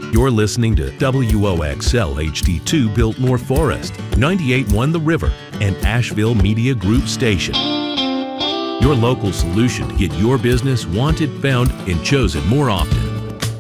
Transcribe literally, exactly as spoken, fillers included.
You're listening to W O X L H D two Biltmore Forest, ninety-eight point one The River, and Asheville Media Group Station. Your local solution to get your business wanted, found, and chosen more often.